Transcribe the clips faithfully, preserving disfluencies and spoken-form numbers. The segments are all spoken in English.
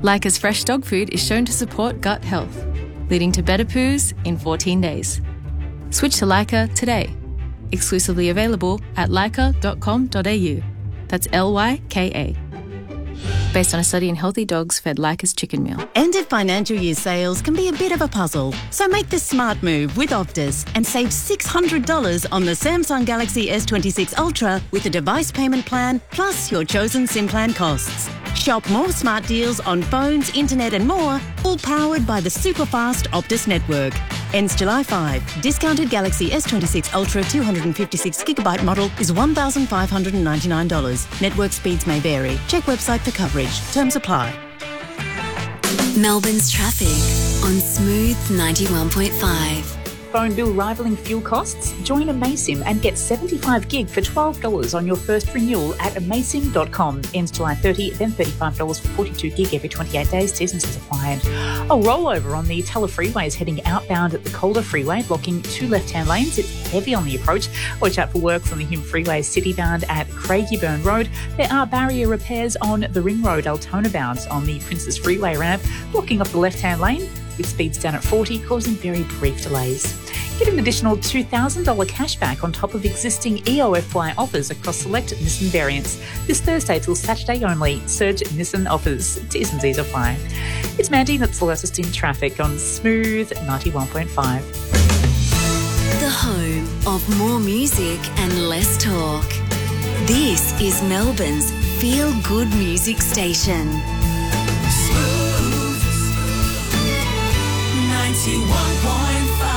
Lyca's fresh dog food is shown to support gut health, leading to better poos in fourteen days. Switch to Lyca today. Exclusively available at lyca dot com dot a u. That's L Y K A. Based on a study in healthy dogs fed Lyca's chicken meal. End of financial year sales can be a bit of a puzzle, so make the smart move with Optus and save six hundred dollars on the Samsung Galaxy S twenty-six Ultra with a device payment plan plus your chosen SIM plan costs. Shop more smart deals on phones, internet and more, all powered by the super fast Optus network. Ends July fifth. Discounted Galaxy S twenty-six Ultra two hundred fifty-six gigabyte model is one thousand five hundred ninety-nine dollars. Network speeds may vary. Check website for coverage. Terms apply. Melbourne's traffic on Smooth ninety-one point five. Phone bill rivalling fuel costs? Join Amaysim and get seventy-five gig for twelve dollars on your first renewal at amaysim dot com. Ends July thirtieth, then thirty-five dollars for forty-two gig every twenty-eight days. T and Cs apply. A rollover on the Tulla Freeway is heading outbound at the Calder Freeway, blocking two left-hand lanes. It's heavy on the approach. Watch out for works on the Hume Freeway citybound at Craigieburn Road. There are barrier repairs on the Ring Road Altona bound on the Princes Freeway ramp, blocking off the left-hand lane with speeds down at forty, causing very brief delays. Get an additional two thousand dollars cashback on top of existing E O F Y offers across select Nissan variants. This Thursday till Saturday only. Surge Nissan offers. T's and C's apply. It's Mandy, that's the latest in traffic on Smooth ninety-one point five. The home of more music and less talk. This is Melbourne's feel-good music station. Smooth ninety-one point five.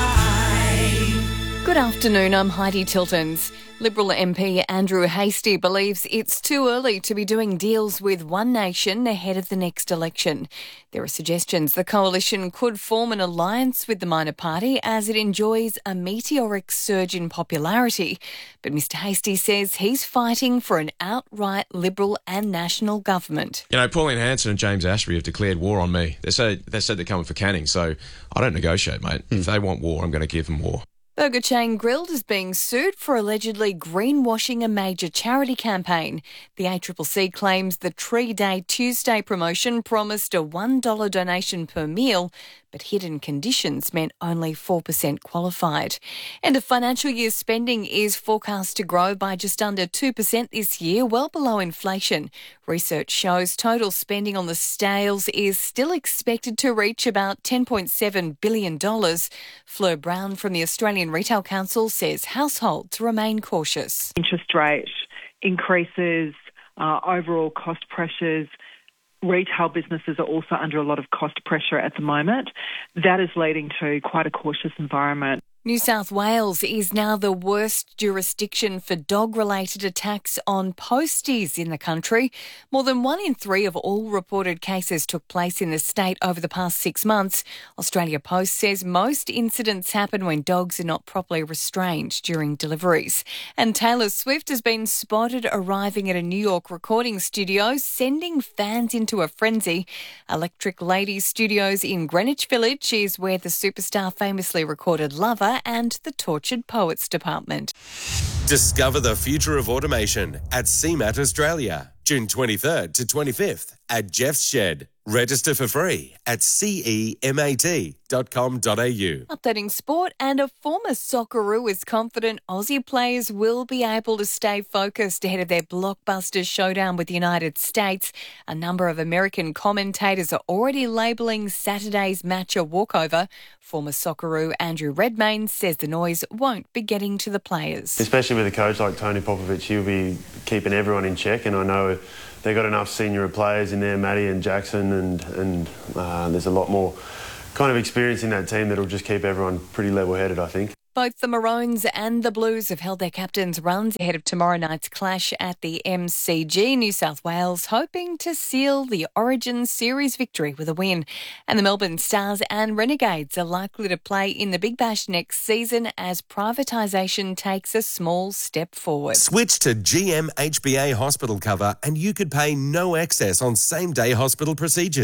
Good afternoon, I'm Heidi Tiltons. Liberal M P Andrew Hastie believes it's too early to be doing deals with One Nation ahead of the next election. There are suggestions the coalition could form an alliance with the minor party as it enjoys a meteoric surge in popularity. But Mr Hastie says he's fighting for an outright Liberal and national government. You know, Pauline Hanson and James Ashby have declared war on me. They said, they said they're coming for Canning, so I don't negotiate, mate. Mm. If they want war, I'm going to give them war. Burger chain Grilled is being sued for allegedly greenwashing a major charity campaign. The A C C C claims the Tree Day Tuesday promotion promised a one dollar donation per meal, but hidden conditions meant only four percent qualified. End of financial year spending is forecast to grow by just under two percent this year, well below inflation. Research shows total spending on the scales is still expected to reach about ten point seven billion dollars. Fleur Brown from the Australian Retail Council says households remain cautious. Interest rate increases, uh, overall cost pressures. Retail businesses are also under a lot of cost pressure at the moment. That is leading to quite a cautious environment. New South Wales is now the worst jurisdiction for dog-related attacks on posties in the country. More than one in three of all reported cases took place in the state over the past six months. Australia Post says most incidents happen when dogs are not properly restrained during deliveries. And Taylor Swift has been spotted arriving at a New York recording studio, sending fans into a frenzy. Electric Lady Studios in Greenwich Village is where the superstar famously recorded Lover and the Tortured Poets Department. Discover the future of automation at C MAT Australia, June twenty-third to twenty-fifth at Jeff's Shed. Register for free at cemat dot com dot a u. Updating sport, and a former Socceroo is confident Aussie players will be able to stay focused ahead of their blockbuster showdown with the United States. A number of American commentators are already labelling Saturday's match a walkover. Former Socceroo Andrew Redmayne says the noise won't be getting to the players. Especially with a coach like Tony Popovich, he'll be keeping everyone in check, and I know they've got enough senior players in there, Matty and Jackson, and, and uh, there's a lot more kind of experience in that team that'll just keep everyone pretty level-headed, I think. Both the Maroons and the Blues have held their captains' runs ahead of tomorrow night's clash at the M C G. New South Wales hoping to seal the Origin Series victory with a win. And the Melbourne Stars and Renegades are likely to play in the Big Bash next season as privatisation takes a small step forward. Switch to G M H B A hospital cover and you could pay no excess on same-day hospital procedures.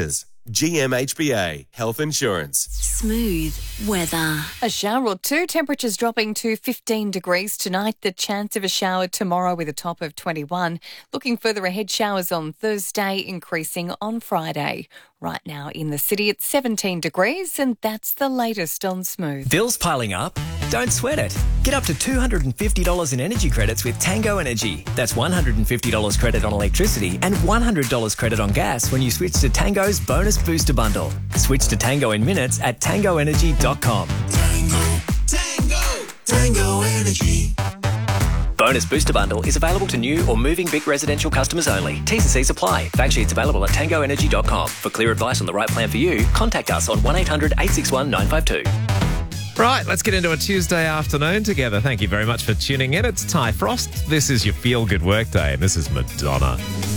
G M H B A Health Insurance. Smooth weather. A shower or two, temperatures dropping to fifteen degrees tonight. The chance of a shower tomorrow with a top of twenty-one. Looking further ahead, showers on Thursday, increasing on Friday. Right now in the city, it's seventeen degrees, and that's the latest on Smooth. Bills piling up? Don't sweat it. Get up to two hundred fifty dollars in energy credits with Tango Energy. That's one hundred fifty dollars credit on electricity and one hundred dollars credit on gas when you switch to Tango's Bonus Booster Bundle. Switch to Tango in minutes at tango energy dot com. Tango, Tango, Tango Energy. Bonus Booster Bundle is available to new or moving Vic residential customers only. T's and C's apply. Fact sheets available at tango energy dot com. For clear advice on the right plan for you, contact us on one eight hundred eight six one nine five two. Right, let's get into a Tuesday afternoon together. Thank you very much for tuning in. It's Ty Frost. This is your Feel Good Workday, and this is Madonna.